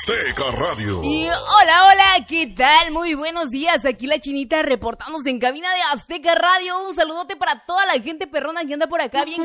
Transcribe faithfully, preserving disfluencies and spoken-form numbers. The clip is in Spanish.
Azteca Radio. Y hola, hola, ¿qué tal? Muy buenos días, aquí la Chinita reportándose en cabina de Azteca Radio. Un saludote para toda la gente perrona que anda por acá bien